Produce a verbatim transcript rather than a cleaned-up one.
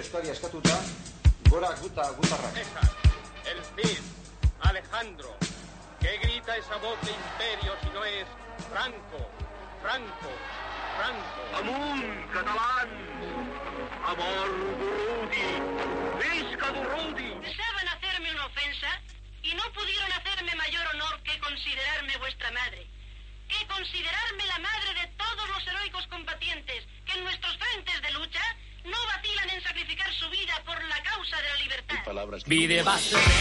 eskari eskatuta, gora guta gutarra. El Cid, Alejandro, ¿qué grita esa voz de imperio si no es Franco, Franco, Franco? Amunt, catalán, amor Durruti, visca Durruti. Deseaban hacerme una ofensa y no pudieron hacerme mayor honor que considerarme vuestra madre. Que considerarme la madre de todos los heroicos combatientes que en nuestros frentes de lucha no vacilan en sacrificar su vida por la causa de la libertad. Pide base.